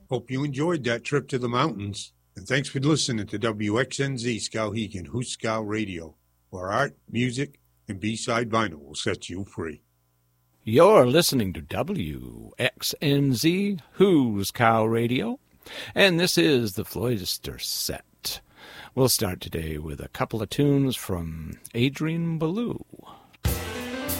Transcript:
Hope you enjoyed that trip to the mountains. And thanks for listening to WXNZ Skowhegan Huskow Radio, where art, music, and B-side vinyl will set you free. You're listening to WXNZ Huskow Radio, and this is the Floyster Set. We'll start today with a couple of tunes from Adrian Belew.